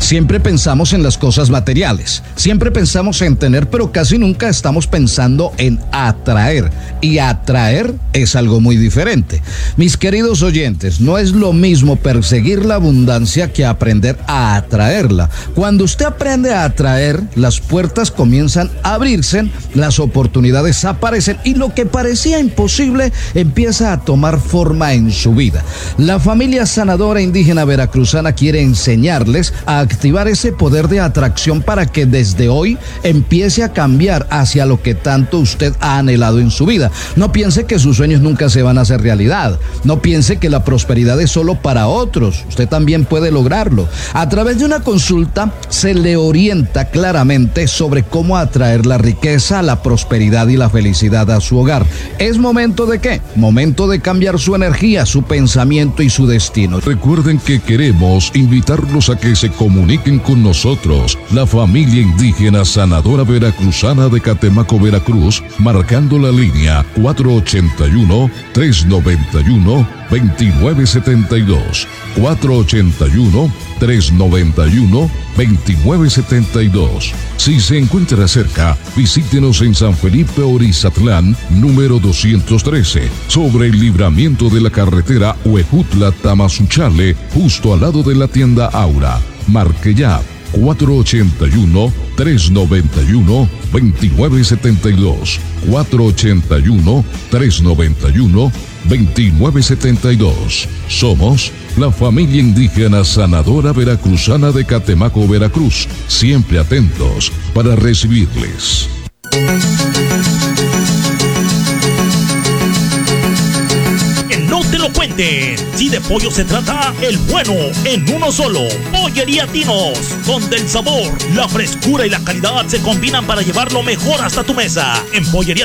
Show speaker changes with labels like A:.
A: Siempre pensamos en las cosas materiales, siempre pensamos en tener, pero casi nunca estamos pensando en atraer. Y atraer es algo muy diferente. Mis queridos oyentes, no es lo mismo perseguir la abundancia que aprender a atraerla. Cuando usted aprende a atraer, las puertas comienzan a abrirse, las oportunidades aparecen y lo que parecía imposible empieza a tomar forma en su vida. La familia sanadora indígena veracruzana quiere enseñarles a activar ese poder de atracción para que desde hoy empiece a cambiar hacia lo que tanto usted ha anhelado en su vida. No piense que sus sueños nunca se van a hacer realidad. No piense que la prosperidad es solo para otros. Usted también puede lograrlo. A través de una consulta se le orienta claramente sobre cómo atraer la riqueza, la prosperidad y la felicidad a su hogar. ¿Es momento de qué? Momento de cambiar su energía, su pensamiento y su destino.
B: Recuerden que queremos invitarlos a que se comuniquen con nosotros, la familia indígena sanadora veracruzana de Catemaco, Veracruz, marcando la línea 481-391-2972, 481-391-2972. Si se encuentra cerca, visítenos en San Felipe Orizatlán, número 213, sobre el libramiento de la carretera Huejutla-Tamazunchale, justo al lado de la tienda Aura. Marque ya 481-391-2972, 481-391-2972. Somos la familia indígena sanadora veracruzana de Catemaco, Veracruz, siempre atentos para recibirles.
C: No te lo cuenten. Si de pollo se trata, el bueno en uno solo. Pollería Tinos, donde el sabor, la frescura y la calidad se combinan para llevarlo mejor hasta tu mesa. En Pollería